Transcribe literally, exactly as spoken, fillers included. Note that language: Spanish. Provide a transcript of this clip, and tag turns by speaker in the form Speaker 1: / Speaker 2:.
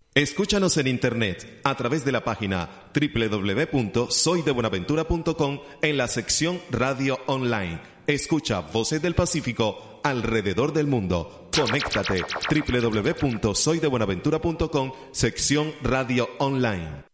Speaker 1: Escúchanos en internet a través de la página doble u doble u doble u punto soy de buenaventura punto com en la sección Radio Online. Escucha Voces del Pacífico alrededor del mundo. Conéctate doble u doble u doble u punto soy de buenaventura punto com, sección Radio Online.